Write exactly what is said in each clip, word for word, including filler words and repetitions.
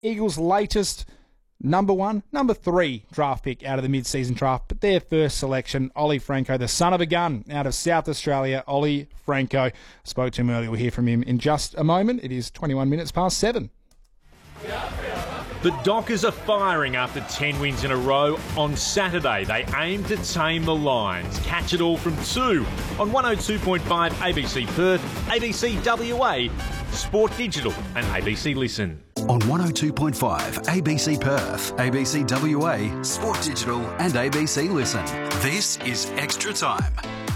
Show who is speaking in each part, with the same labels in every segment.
Speaker 1: Eagles' latest number one, number three draft pick out of the mid-season draft, but their first selection, Ollie Franco, the son of a gun out of South Australia. Ollie Franco. Spoke to him earlier. We'll hear from him in just a moment. It is twenty-one minutes past seven.
Speaker 2: The Dockers are firing after ten wins in a row. On Saturday, they aim to tame the Lions. Catch it all from two on one oh two point five A B C Perth, A B C W A, Sport Digital and A B C Listen.
Speaker 3: On one oh two point five A B C Perth, A B C W A, Sport Digital and A B C Listen. This is Extra Time.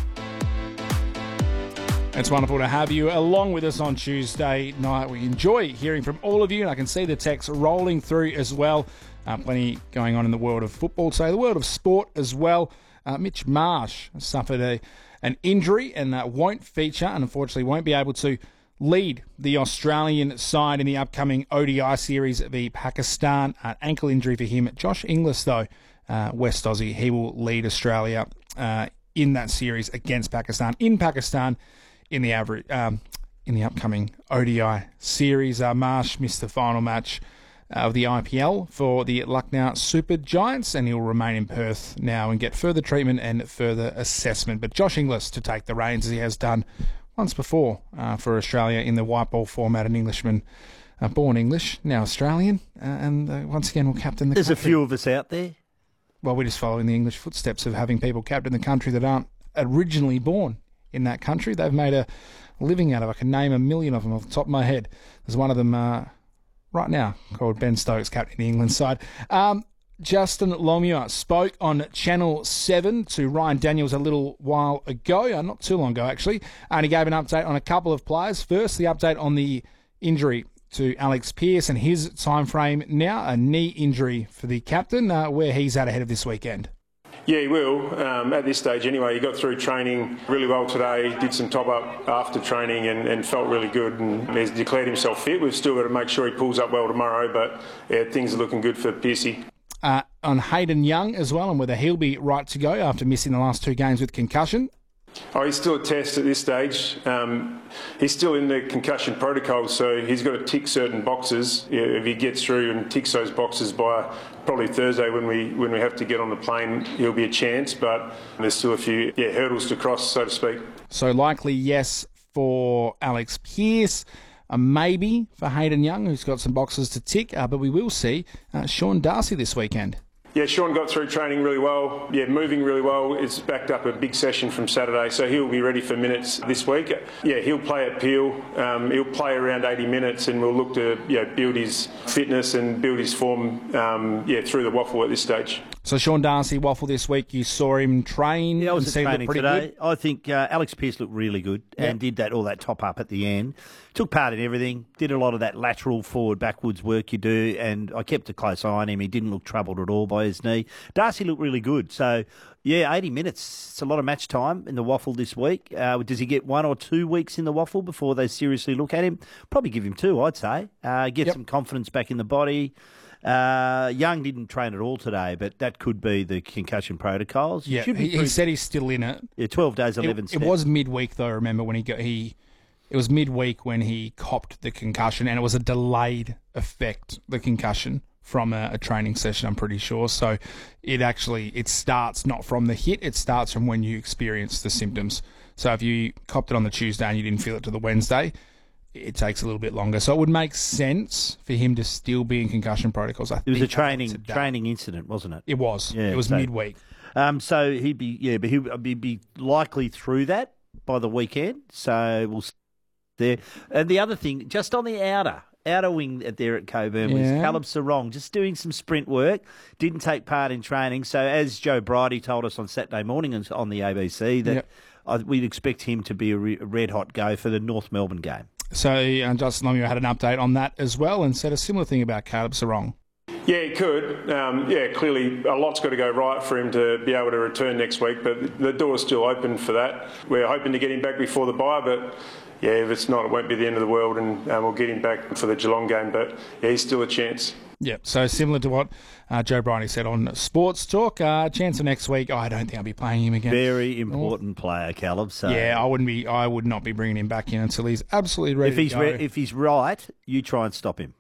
Speaker 1: It's wonderful to have you along with us on Tuesday night. We enjoy hearing from all of you, and I can see the texts rolling through as well. Uh, plenty going on in the world of football today, the world of sport as well. Uh, Mitch Marsh suffered a, an injury and uh, won't feature, and unfortunately won't be able to lead the Australian side in the upcoming O D I series v Pakistan. An ankle injury for him. Josh Inglis, though, uh, West Aussie, he will lead Australia uh, in that series against Pakistan, in Pakistan, in the average, um, in the upcoming O D I series. Uh, Marsh missed the final match of the I P L for the Lucknow Super Giants, and he'll remain in Perth now and get further treatment and further assessment. But Josh Inglis to take the reins, as he has done once before uh, for Australia in the white ball format. An Englishman, uh, born English, now Australian, uh, and uh, once again will captain the
Speaker 4: There's
Speaker 1: country.
Speaker 4: a few of us out there.
Speaker 1: Well, we're just following the English footsteps of having people captain the country that aren't originally born in that country. They've made a living out of it. I can name a million of them off the top of my head. There's one of them uh, right now called Ben Stokes, captain the England side. Um, Justin Longmuir spoke on Channel seven to Ryan Daniels a little while ago, uh, not too long ago actually, and he gave an update on a couple of players. First, the update on the injury to Alex Pearce and his time frame now, a knee injury for the captain, uh, where he's at ahead of this weekend.
Speaker 5: Yeah, he will, um, at this stage anyway. He got through training really well today, did some top-up after training and, and felt really good, and he's declared himself fit. We've still got to make sure he pulls up well tomorrow, but yeah, things are looking good for Piercy.
Speaker 1: Uh, on Hayden Young as well, and whether he'll be right to go after missing the last two games with concussion.
Speaker 5: Oh, he's still a test at this stage. Um, he's still in the concussion protocol, so he's got to tick certain boxes. Yeah, if he gets through and ticks those boxes by probably Thursday when we when we have to get on the plane, he'll be a chance, but there's still a few yeah, hurdles to cross, so to speak.
Speaker 1: So likely yes for Alex Pearce, a maybe for Hayden Young, who's got some boxes to tick, uh, but we will see uh, Sean Darcy this weekend.
Speaker 5: Yeah, Sean got through training really well, yeah, moving really well. It's backed up a big session from Saturday, so he'll be ready for minutes this week. Yeah, he'll play at Peel. Um, he'll play around eighty minutes, and we'll look to you know, build his fitness and build his form um, yeah, through the waffle at this stage.
Speaker 1: So Sean Darcy, waffle this week, you saw him train.
Speaker 4: Yeah, I was at training today.
Speaker 1: Good.
Speaker 4: I think uh, Alex Pearce looked really good and
Speaker 1: yep.
Speaker 4: did that all that top up at the end. Took part in everything, did a lot of that lateral forward backwards work you do, and I kept a close eye on him. He didn't look troubled at all by his knee. Darcy looked really good. So, yeah, eighty minutes. It's a lot of match time in the waffle this week. Uh, does he get one or two weeks in the waffle before they seriously look at him? Probably give him two, I'd say. Uh, get
Speaker 1: yep.
Speaker 4: some confidence back in the body. Uh, Young didn't train at all today, but that could be the concussion protocols.
Speaker 1: Yeah, he, he said he's still in it.
Speaker 4: Yeah, twelve days, eleven
Speaker 1: it,
Speaker 4: steps.
Speaker 1: It was midweek, though, remember, when he got... he. It was midweek when he copped the concussion, and it was a delayed effect, the concussion, from a, a training session, I'm pretty sure. So it actually, it starts not from the hit, it starts from when you experience the symptoms. So if you copped it on the Tuesday and you didn't feel it to the Wednesday, it takes a little bit longer. So it would make sense for him to still be in concussion protocols. I
Speaker 4: it was
Speaker 1: think
Speaker 4: a training training incident, wasn't it?
Speaker 1: It was.
Speaker 4: Yeah,
Speaker 1: it was
Speaker 4: so,
Speaker 1: midweek.
Speaker 4: Um, so he'd be, yeah, but he'd be, be likely through that by the weekend. So we'll see there. And the other thing, just on the outer, outer wing there at Coburn was
Speaker 1: Yeah.
Speaker 4: Caleb Sarong, just doing some sprint work, didn't take part in training. So as Joe Bridie told us on Saturday morning on the A B C, that
Speaker 1: Yep.
Speaker 4: I, we'd expect him to be a, re, a red-hot go for the North Melbourne game.
Speaker 1: So uh, Justin Longmuir had an update on that as well and said a similar thing about Caleb Sarong.
Speaker 5: Yeah, he could. Um, yeah, clearly a lot's got to go right for him to be able to return next week, but the door's still open for that. We're hoping to get him back before the bye, but yeah, if it's not, it won't be the end of the world, and um, we'll get him back for the Geelong game, but yeah, he's still a chance.
Speaker 1: Yeah, so similar to what uh, Joe Bridie said on Sports Talk, uh, chance for next week. Oh, I don't think I'll be playing him again.
Speaker 4: Very important oh. player, Caleb. So
Speaker 1: yeah, I wouldn't be. I would not be bringing him back in until he's absolutely ready
Speaker 4: if he's
Speaker 1: to go.
Speaker 4: Re- if he's right, you try and stop him.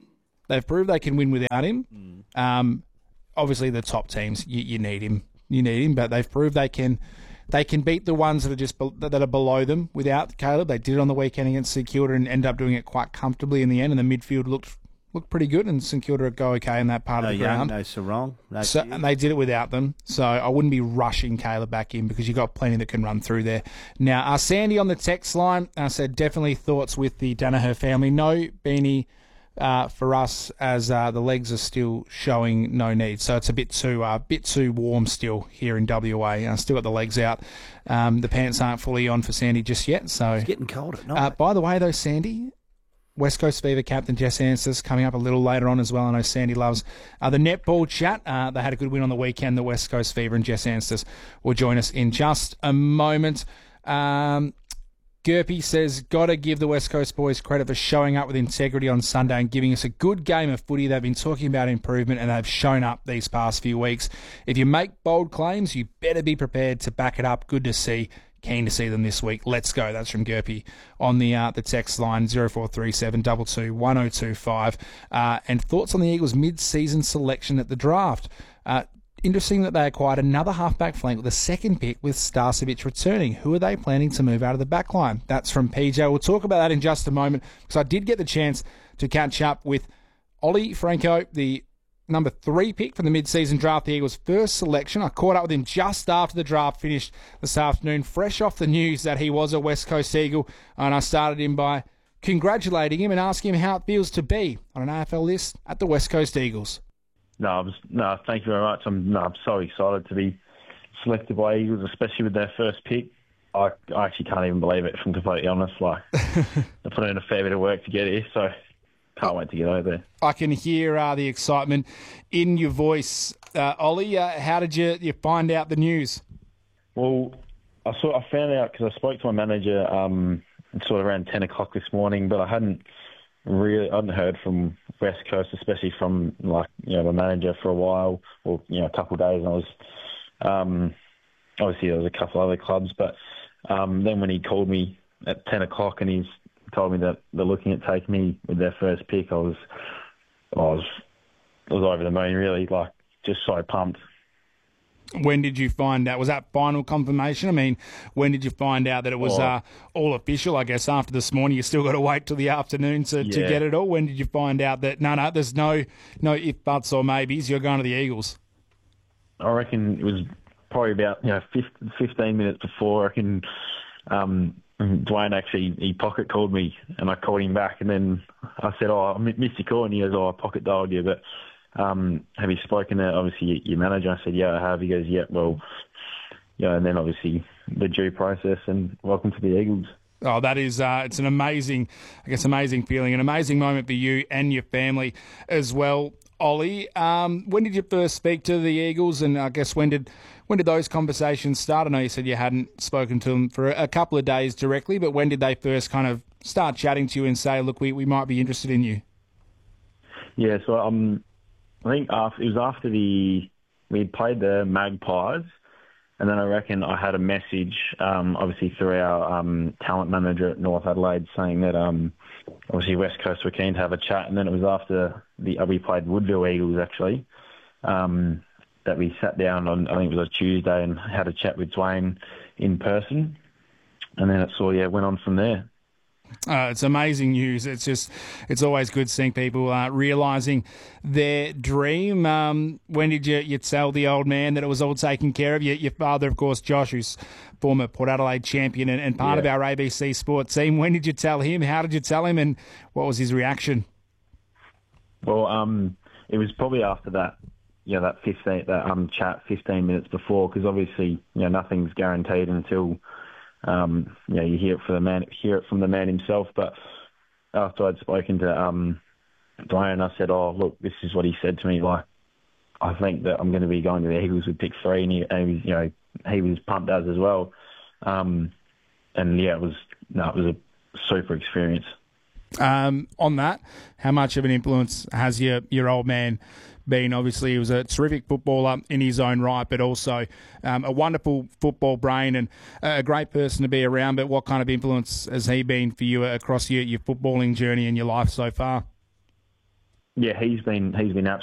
Speaker 1: They've proved they can win without him. Mm. Um, obviously, the top teams, you, you need him. You need him, but they've proved they can they can beat the ones that are just be, that are below them without Caleb. They did it on the weekend against St Kilda and ended up doing it quite comfortably in the end, and the midfield looked looked pretty good, and St Kilda go okay in that part
Speaker 4: no
Speaker 1: of the
Speaker 4: young,
Speaker 1: ground.
Speaker 4: No Sarong. No
Speaker 1: so, and they did it without them, so I wouldn't be rushing Caleb back in because you've got plenty that can run through there. Now, uh, Sandy on the text line uh, said definitely thoughts with the Danaher family. No Beanie uh, for us as uh, the legs are still showing no need, so it's a bit too uh, bit too warm still here in W A. Uh, still got the legs out. Um, the pants aren't fully on for Sandy just yet. So
Speaker 4: it's getting cold at night.
Speaker 1: Uh, by the way, though, Sandy, West Coast Fever captain Jess Anstis coming up a little later on as well. I know Sandy loves uh, the netball chat. Uh, they had a good win on the weekend. The West Coast Fever and Jess Anstis will join us in just a moment. Um, Gerpy says, got to give the West Coast boys credit for showing up with integrity on Sunday and giving us a good game of footy. They've been talking about improvement and they've shown up these past few weeks. If you make bold claims, you better be prepared to back it up. Good to see. Keen to see them this week. Let's go. That's from Gerpy on the uh, the text line zero four three seven two two one zero two five. Uh, and thoughts on the Eagles' mid-season selection at the draft. Uh, interesting that they acquired another halfback flank with a second pick with Starcevic returning. Who are they planning to move out of the back line? That's from P J. We'll talk about that in just a moment because I did get the chance to catch up with Ollie Franco, the number three pick from the mid-season draft, the Eagles' first selection. I caught up with him just after the draft finished this afternoon, fresh off the news that he was a West Coast Eagle, and I started him by congratulating him and asking him how it feels to be on an A F L list at the West Coast Eagles.
Speaker 6: No, I was, no, thank you very much. I'm, no, I'm so excited to be selected by Eagles, especially with their first pick. I, I actually can't even believe it, if I'm completely honest. Like, I put in a fair bit of work to get here, so can't wait to get over there.
Speaker 1: I can hear uh, the excitement in your voice. Uh, Ollie, uh, how did you, you find out the news?
Speaker 6: Well, I sort I found out because I spoke to my manager um, sort of around ten o'clock this morning, but I hadn't really I hadn't heard from West Coast, especially from like you know my manager for a while, or you know a couple of days. And I was um, obviously there was a couple other clubs, but um, then when he called me at ten o'clock and he's told me that they're looking at taking me with their first pick, I was, I was, I was over the moon. Really, like just so pumped.
Speaker 1: When did you find out? Was that final confirmation? I mean, when did you find out that it was oh. uh, all official? I guess after this morning, you still got to wait till the afternoon to, yeah. to get it all. When did you find out that no, no, there's no, no if buts or maybes? You're going to the Eagles.
Speaker 6: I reckon it was probably about you know fifteen minutes before. I reckon. Um, Dwayne actually, he pocket called me and I called him back and then I said, oh, I missed your call, and he goes, oh, I pocket dialed you, but um, have you spoken to, obviously, your manager? I said, yeah, I have. He goes, yeah, well, yeah, and then obviously the due process and welcome to the Eagles.
Speaker 1: Oh, that is, uh, it's an amazing, I guess, amazing feeling, an amazing moment for you and your family as well. Ollie, um, when did you first speak to the Eagles, and I guess when did when did those conversations start? I know you said you hadn't spoken to them for a couple of days directly, but when did they first kind of start chatting to you and say, look, we, we might be interested in you?
Speaker 6: Yeah, so um, I think after, it was after the we had played the Magpies, and then I reckon I had a message, um, obviously through our um, talent manager at North Adelaide, saying that um, obviously West Coast were keen to have a chat, and then it was after the we played Woodville Eagles actually um, that we sat down on, I think it was a Tuesday, and had a chat with Dwayne in person, and then it sort of yeah went on from there.
Speaker 1: Uh, it's amazing news. It's just, it's always good seeing people uh, realising their dream. Um, when did you, you tell the old man that it was all taken care of? Your, your father, of course, Josh, who's former Port Adelaide champion and, and part yeah. of our A B C Sport team. When did you tell him? How did you tell him? And what was his reaction?
Speaker 6: Well, um, it was probably after that, you know, that fifteen that um chat fifteen minutes before, because obviously, you know, nothing's guaranteed until. Um, you know, you hear it from the man, hear it from the man himself. But after I'd spoken to um, Dwayne, I said, "Oh, look, this is what he said to me. Like, I think that I'm going to be going to the Eagles with pick three," and he, and he was, you know, he was pumped as as well. Um, and yeah, it was no, it was a super experience.
Speaker 1: Um, on that, how much of an influence has your your old man been? Obviously, he was a terrific footballer in his own right, but also um, a wonderful football brain and a great person to be around. But what kind of influence has he been for you across your, your footballing journey and your life so far?
Speaker 6: yeah, he's been he's been absolutely